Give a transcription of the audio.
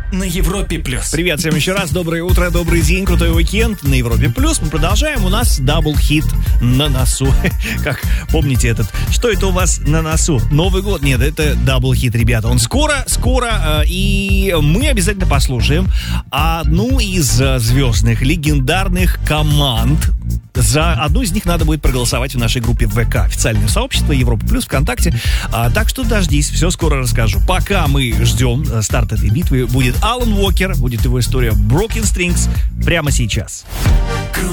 на Европе плюс. Привет всем еще раз, доброе утро, добрый день, крутой уикенд на Европе плюс. Мы продолжаем, у нас дабл-хит на носу. Как помните этот? Что это у вас на носу? Новый год? Нет, это дабл-хит, ребята. Он скоро, и мы обязательно послушаем одну из звездных, легендарных команд. За одну из них надо будет проголосовать в нашей группе ВК, официальное сообщество Европа Плюс ВКонтакте. Так что дождись, все скоро расскажу. Пока мы ждем старт этой битвы, будет Алан Уокер, будет его история Broken Strings прямо сейчас.